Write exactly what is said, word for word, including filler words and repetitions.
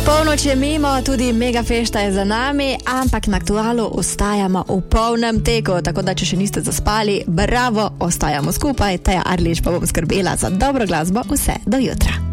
Polnoč je mimo, tudi Megafešta je za nami, ampak na Aktualu ostajamo v polnem teku, tako da če še niste zaspali, bravo, ostajamo skupaj, Teja Arlič pa bom skrbela za dobro glasbo vse do jutra.